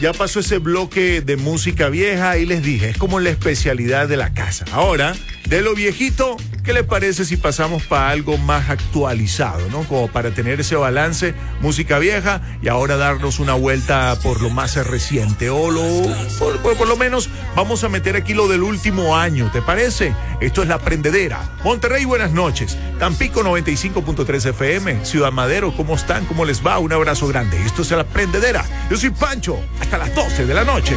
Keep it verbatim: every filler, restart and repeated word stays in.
ya pasó ese bloque de música vieja y les dije, es como la especialidad de la casa. Ahora, de lo viejito, ¿qué le parece si pasamos para algo más actualizado, ¿no? Como para tener ese balance, música vieja y ahora darnos una vuelta por lo más reciente o lo, por, por, por lo menos vamos a meter aquí lo del último año, ¿te parece? Esto es La Prendedera. Monterrey, buenas noches. Tampico noventa y cinco punto tres F M. Ciudad Madero, ¿cómo están? ¿Cómo les va? Un abrazo grande. Esto es La Prendedera. Yo soy Pancho. Hasta las doce de la noche.